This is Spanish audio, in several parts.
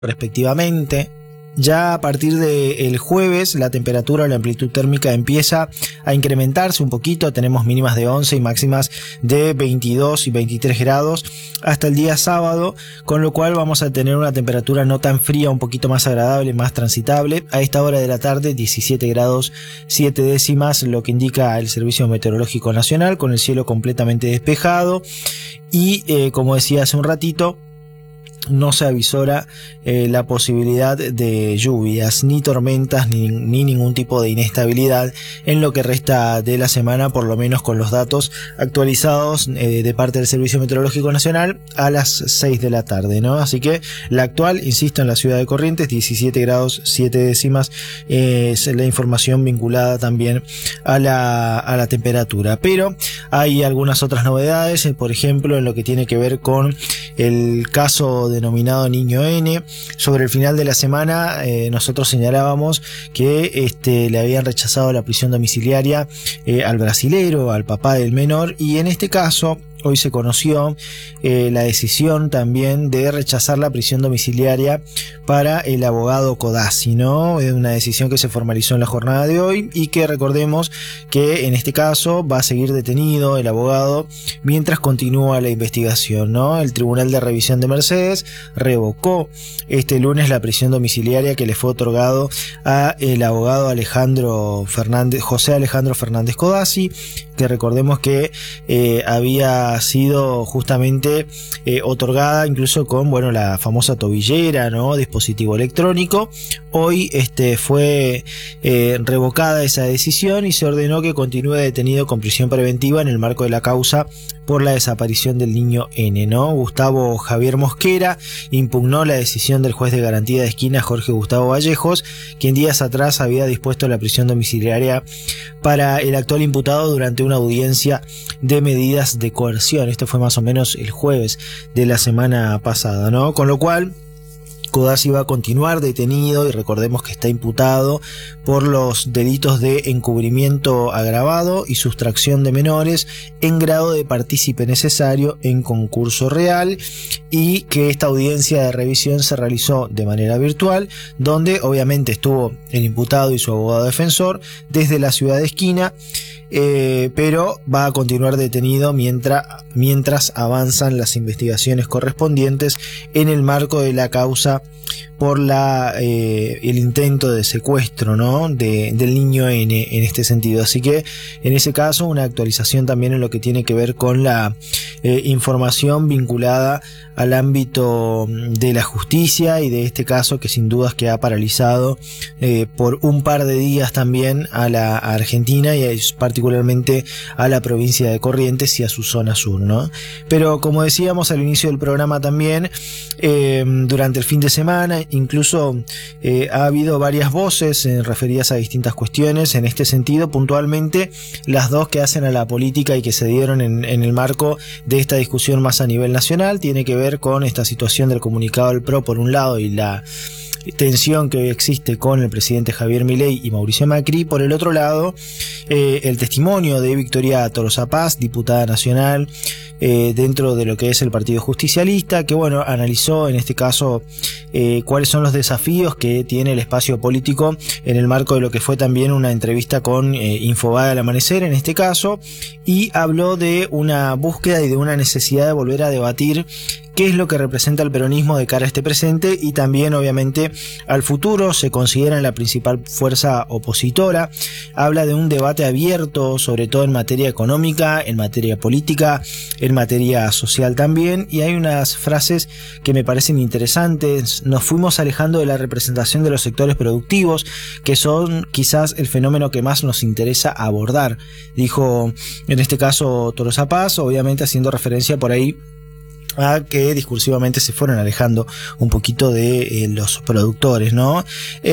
respectivamente. Ya a partir del jueves la temperatura o la amplitud térmica empieza a incrementarse un poquito, tenemos mínimas de 11 y máximas de 22 y 23 grados hasta el día sábado, con lo cual vamos a tener una temperatura no tan fría, un poquito más agradable, más transitable. A esta hora de la tarde 17 grados 7 décimas, lo que indica el Servicio Meteorológico Nacional, con el cielo completamente despejado y como decía hace un ratito, no se avisora la posibilidad de lluvias, ni tormentas, ni ningún tipo de inestabilidad en lo que resta de la semana, por lo menos con los datos actualizados de parte del Servicio Meteorológico Nacional a las 6 de la tarde, ¿no? Así que la actual, insisto, en la ciudad de Corrientes, 17 grados 7 décimas, es la información vinculada también a la temperatura. Pero hay algunas otras novedades, por ejemplo, en lo que tiene que ver con el caso denominado Niño N. Sobre el final de la semana nosotros señalábamos que le habían rechazado la prisión domiciliaria al brasilero, al papá del menor, y en este caso hoy se conoció la decisión también de rechazar la prisión domiciliaria para el abogado Codazzi, ¿no? Es una decisión que se formalizó en la jornada de hoy y que recordemos que en este caso va a seguir detenido el abogado mientras continúa la investigación, ¿no? El Tribunal de Revisión de Mercedes revocó este lunes la prisión domiciliaria que le fue otorgado a el abogado José Alejandro Fernández Codazzi, que recordemos que había sido justamente otorgada incluso con, bueno, la famosa tobillera, ¿no? Dispositivo electrónico. Hoy fue revocada esa decisión y se ordenó que continúe detenido con prisión preventiva en el marco de la causa por la desaparición del niño N, ¿no? Gustavo Javier Mosquera impugnó la decisión del juez de garantía de esquina Jorge Gustavo Vallejos, quien días atrás había dispuesto la prisión domiciliaria para el actual imputado durante una audiencia de medidas de coerción. Esto fue más o menos el jueves de la semana pasada, ¿no? Con lo cual Codazzi va a continuar detenido y recordemos que está imputado por los delitos de encubrimiento agravado y sustracción de menores en grado de partícipe necesario en concurso real, y que esta audiencia de revisión se realizó de manera virtual, donde obviamente estuvo el imputado y su abogado defensor desde la ciudad de Esquina, pero va a continuar detenido mientras avanzan las investigaciones correspondientes en el marco de la causa por el intento de secuestro, ¿no? del niño N en este sentido. Así que en ese caso una actualización también en lo que tiene que ver con la información vinculada al ámbito de la justicia y de este caso que sin dudas que ha paralizado por un par de días también a Argentina y particularmente a la provincia de Corrientes y a su zona sur, ¿no? Pero como decíamos al inicio del programa también, durante el fin de semana incluso ha habido varias voces referidas a distintas cuestiones en este sentido, puntualmente las dos que hacen a la política y que se dieron en el marco de esta discusión más a nivel nacional. Tiene que ver con esta situación del comunicado del PRO por un lado y la tensión que hoy existe con el presidente Javier Milei y Mauricio Macri. Por el otro lado, el testimonio de Victoria Tolosa Paz, diputada nacional dentro de lo que es el Partido Justicialista, que bueno, analizó en este caso cuáles son los desafíos que tiene el espacio político en el marco de lo que fue también una entrevista con Infobae al amanecer en este caso, y habló de una búsqueda y de una necesidad de volver a debatir qué es lo que representa el peronismo de cara a este presente y también obviamente al futuro. Se considera la principal fuerza opositora, habla de un debate abierto sobre todo en materia económica, en materia política, en materia social también, y hay unas frases que me parecen interesantes. Nos fuimos alejando de la representación de los sectores productivos, que son quizás el fenómeno que más nos interesa abordar, dijo en este caso Tolosa Paz, obviamente haciendo referencia por ahí a que discursivamente se fueron alejando un poquito de los productores, ¿no?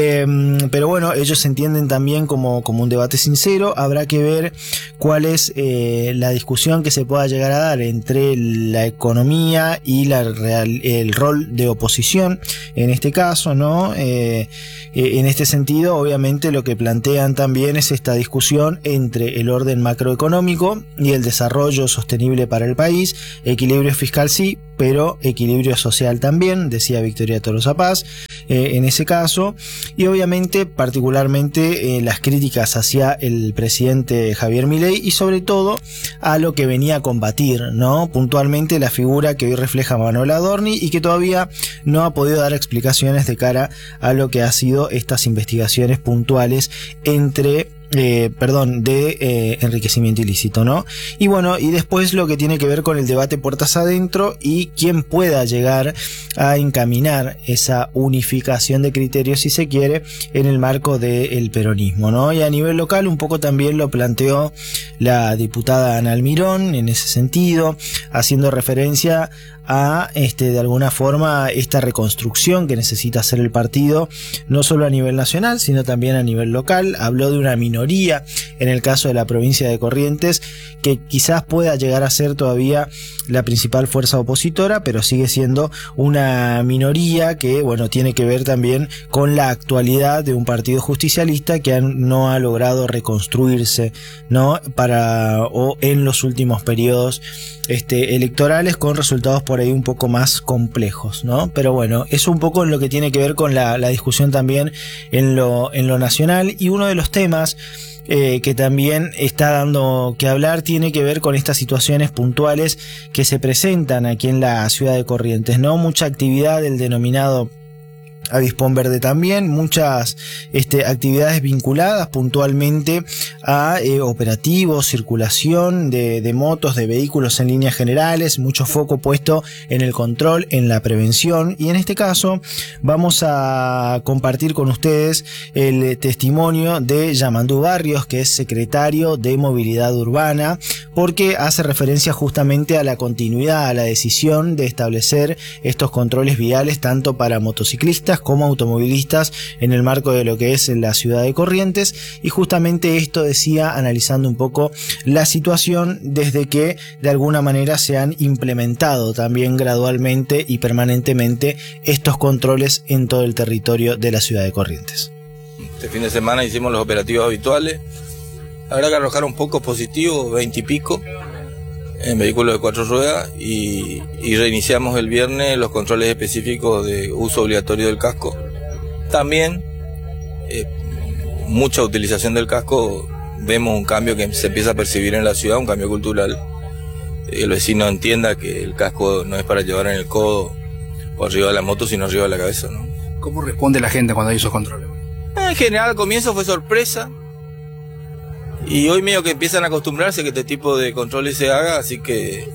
Pero bueno, ellos entienden también como un debate sincero. Habrá que ver cuál es la discusión que se pueda llegar a dar entre la economía y el rol de oposición en este caso, ¿no? En este sentido, obviamente lo que plantean también es esta discusión entre el orden macroeconómico y el desarrollo sostenible para el país, equilibrio fiscal sí, sí, pero equilibrio social también, decía Victoria Tolosa Paz en ese caso, y obviamente particularmente las críticas hacia el presidente Javier Milei y sobre todo a lo que venía a combatir, ¿no? Puntualmente la figura que hoy refleja Manuel Adorni y que todavía no ha podido dar explicaciones de cara a lo que ha sido estas investigaciones puntuales de enriquecimiento ilícito, ¿no? Y bueno, y después lo que tiene que ver con el debate puertas adentro y quién pueda llegar a encaminar esa unificación de criterios, si se quiere, en el marco del peronismo, ¿no? Y a nivel local un poco también lo planteó la diputada Ana Almirón en ese sentido, haciendo referencia a de alguna forma esta reconstrucción que necesita hacer el partido, no solo a nivel nacional, sino también a nivel local. Habló de una minoría en el caso de la provincia de Corrientes, que quizás pueda llegar a ser todavía la principal fuerza opositora, pero sigue siendo una minoría que, bueno, tiene que ver también con la actualidad de un partido justicialista que no ha logrado reconstruirse, ¿no? En los últimos periodos electorales, con resultados por ahí un poco más complejos, ¿no? Pero bueno, eso un poco en lo que tiene que ver con la discusión también en lo nacional. Y uno de los temas que también está dando que hablar tiene que ver con estas situaciones puntuales que se presentan aquí en la ciudad de Corrientes, ¿no? Mucha actividad del denominado Avispón Verde también, muchas actividades vinculadas puntualmente a operativos, circulación de motos, de vehículos en líneas generales, mucho foco puesto en el control, en la prevención, y en este caso vamos a compartir con ustedes el testimonio de Yamandú Barrios, que es secretario de Movilidad Urbana, porque hace referencia justamente a la continuidad, a la decisión de establecer estos controles viales tanto para motociclistas como automovilistas en el marco de lo que es la ciudad de Corrientes, y justamente esto decía analizando un poco la situación desde que de alguna manera se han implementado también gradualmente y permanentemente estos controles en todo el territorio de la ciudad de Corrientes. Este fin de semana hicimos los operativos habituales, habrá que arrojar un poco positivo, 20 y pico en vehículos de 4 ruedas, y reiniciamos el viernes los controles específicos de uso obligatorio del casco. También mucha utilización del casco, vemos un cambio que se empieza a percibir en la ciudad, un cambio cultural. El vecino entienda que el casco no es para llevar en el codo o arriba de la moto, sino arriba de la cabeza, ¿no? ¿Cómo responde la gente cuando hay esos controles? En general al comienzo fue sorpresa, y hoy medio que empiezan a acostumbrarse a que este tipo de controles se haga, así que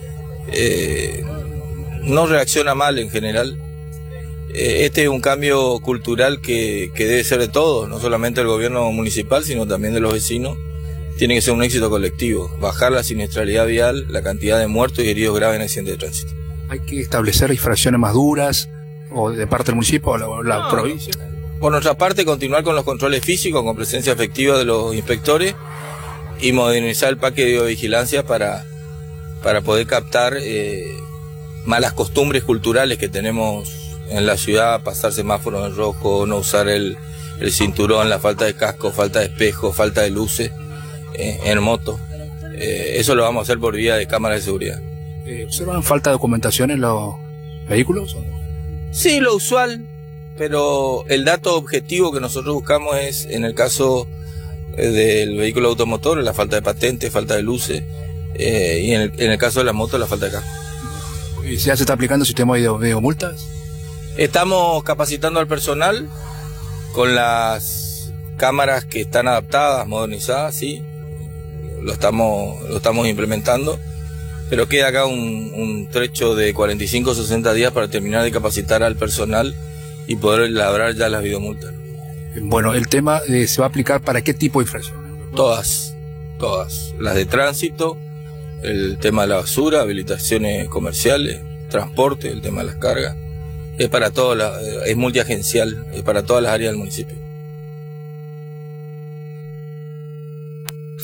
no reacciona mal en general. Este es un cambio cultural que debe ser de todos, no solamente del gobierno municipal, sino también de los vecinos. Tiene que ser un éxito colectivo, bajar la siniestralidad vial, la cantidad de muertos y heridos graves en accidentes de tránsito. ¿Hay que establecer infracciones más duras, o de parte del municipio o la provincia? Por nuestra parte, continuar con los controles físicos, con presencia efectiva de los inspectores, y modernizar el parque de videovigilancia para poder captar malas costumbres culturales que tenemos en la ciudad: pasar semáforos en rojo, no usar el cinturón, la falta de casco, falta de espejo, falta de luces en moto. Eso lo vamos a hacer por vía de cámaras de seguridad. ¿Observan falta de documentación en los vehículos? Sí, lo usual, pero el dato objetivo que nosotros buscamos es, en el caso del vehículo automotor, la falta de patente, falta de luces, y en el caso de la moto, la falta de casco. ¿Y ya se está aplicando el sistema de multas? Estamos capacitando al personal con las cámaras que están adaptadas, modernizadas, sí, lo estamos implementando, pero queda acá un trecho de 45 o 60 días para terminar de capacitar al personal y poder elaborar ya las videomultas. Bueno, el tema se va a aplicar para qué tipo de infracción. Todas, las de tránsito, el tema de la basura, habilitaciones comerciales, transporte, el tema de las cargas, es para todo, es multiagencial, es para todas las áreas del municipio.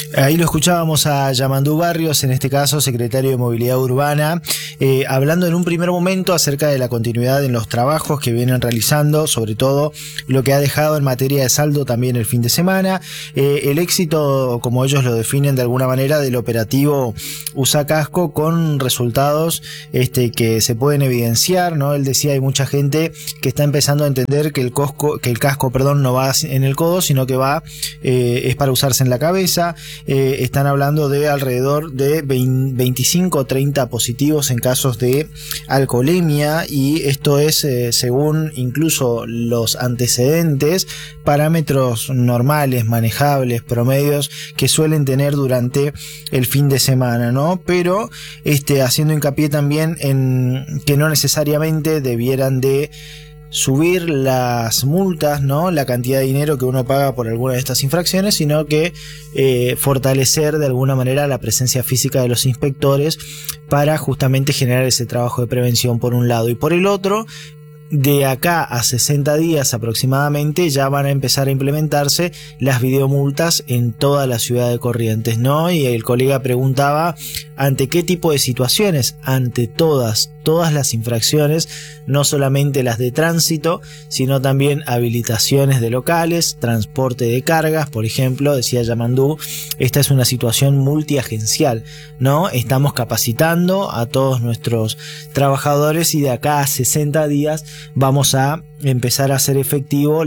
Ahí lo escuchábamos a Yamandú Barrios, en este caso secretario de Movilidad Urbana, hablando en un primer momento acerca de la continuidad en los trabajos que vienen realizando, sobre todo lo que ha dejado en materia de saldo también el fin de semana, el éxito, como ellos lo definen de alguna manera, del operativo USA Casco, con resultados que se pueden evidenciar, ¿no? Él decía, hay mucha gente que está empezando a entender que el casco, no va en el codo, sino que va es para usarse en la cabeza. Están hablando de alrededor de 25 o 30 positivos en casos de alcoholemia, y esto es según incluso los antecedentes, parámetros normales, manejables, promedios que suelen tener durante el fin de semana, ¿no? Pero haciendo hincapié también en que no necesariamente debieran de subir las multas, ¿no? La cantidad de dinero que uno paga por alguna de estas infracciones, sino que fortalecer de alguna manera la presencia física de los inspectores para justamente generar ese trabajo de prevención por un lado, y por el otro, de acá a 60 días aproximadamente ya van a empezar a implementarse las videomultas en toda la ciudad de Corrientes, ¿no? Y el colega preguntaba, ¿ante qué tipo de situaciones? Ante todas las infracciones, no solamente las de tránsito, sino también habilitaciones de locales, transporte de cargas, por ejemplo, decía Yamandú, esta es una situación multiagencial, ¿no? Estamos capacitando a todos nuestros trabajadores y de acá a 60 días vamos a empezar a hacer efectivo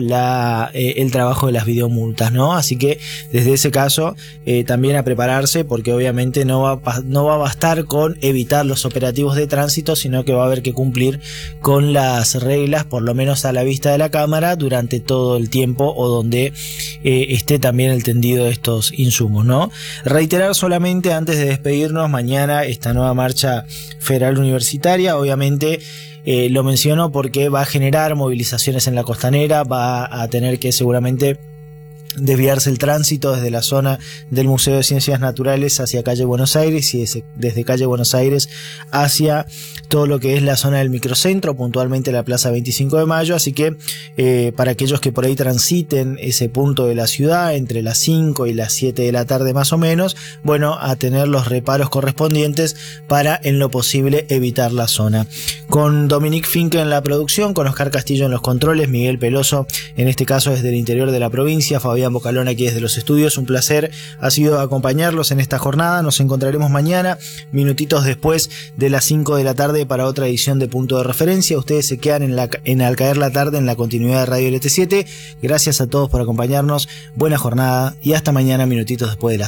el trabajo de las videomultas, ¿no? Así que desde ese caso también a prepararse, porque obviamente no va a bastar con evitar los operativos de tránsito, sino que va a haber que cumplir con las reglas, por lo menos a la vista de la cámara, durante todo el tiempo o donde esté también el tendido de estos insumos, ¿no? Reiterar solamente antes de despedirnos, mañana esta nueva marcha federal universitaria, obviamente lo menciono porque va a generar movilizaciones en la costanera, va a tener que seguramente desviarse el tránsito desde la zona del Museo de Ciencias Naturales hacia calle Buenos Aires, y desde calle Buenos Aires hacia todo lo que es la zona del microcentro, puntualmente la Plaza 25 de Mayo, así que para aquellos que por ahí transiten ese punto de la ciudad entre las 5 y las 7 de la tarde más o menos, bueno, a tener los reparos correspondientes para en lo posible evitar la zona. Con Dominique Finke en la producción, con Oscar Castillo en los controles, Miguel Peloso en este caso desde el interior de la provincia, Fabián Bocalón aquí desde los estudios, un placer ha sido acompañarlos en esta jornada. Nos encontraremos mañana, minutitos después de las 5 de la tarde, para otra edición de Punto de Referencia. Ustedes se quedan en Al Caer la Tarde, en la continuidad de Radio LT7. Gracias a todos por acompañarnos, buena jornada y hasta mañana, minutitos después de las